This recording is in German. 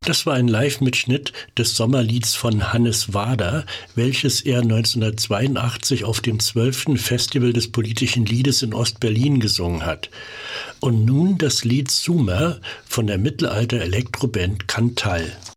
Das war ein Live-Mitschnitt des Sommerlieds von Hannes Wader, welches er 1982 auf dem 12. Festival des politischen Liedes in Ostberlin gesungen hat. Und nun das Lied Sumer von der Mittelalter-Elektroband Cantal.